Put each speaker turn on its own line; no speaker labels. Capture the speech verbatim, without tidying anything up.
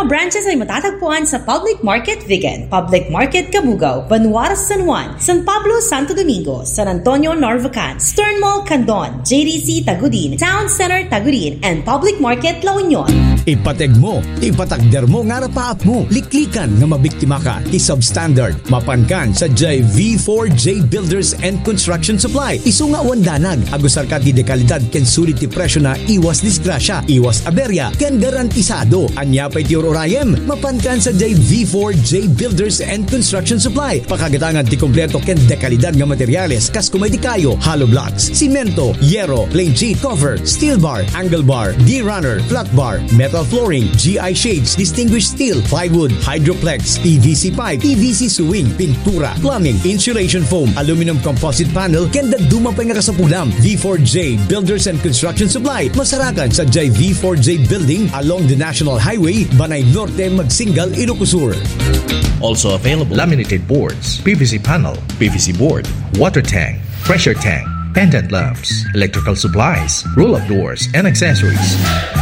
branches ay matatagpuan sa Public Market Vigan, Public Market Cabugao, Banuaras San Juan, San Pablo Santo Domingo, San Antonio Narvacan, Stern Mall Candon, J D C Tagudin, Town Center Tagudin, and Public Market La Union.
Ipateg mo, ipatagder mo nga rapaap mo, liklikan nga mabiktima ka, ti substandard, mapankan sa J V four J Builders and Construction Supply. Isu nga wandanag, agusar ka ti dekalidad ken sulit ti presyo na iwas disgrasya, iwas aberya, ken garantisado. Anya pa'y ti ororayem, mapankan sa J V four J Builders and Construction Supply. Pakagatangan ti kompleto ken dekalidad nga materyales, kas kumay di kayo, hollow blocks, simento, yero, plain sheet, cover, steel bar, angle bar, D-runner, flat bar, metal flooring, G I shades, distinguished steel, plywood, hydroplex, P V C pipe, P V C swing, pintura, plumbing, insulation foam, aluminum composite panel, kenda duma pa nga kasapulam. V four J Builders and Construction Supply, masarakan sa J V four J Building along the National Highway, Banay Norte, Magsingal, Ilocosur.
Also available laminated boards, P V C panel, P V C board, water tank, pressure tank, pendant lamps, electrical supplies, roll-up doors, and accessories.